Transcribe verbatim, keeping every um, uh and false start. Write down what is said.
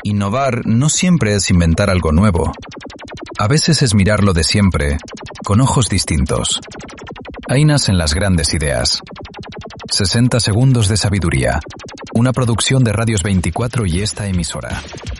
Innovar no siempre es inventar algo nuevo. A veces es mirar lo de siempre, con ojos distintos. Ahí nacen las grandes ideas. sesenta segundos de sabiduría. Una producción de Radios veinticuatro y esta emisora.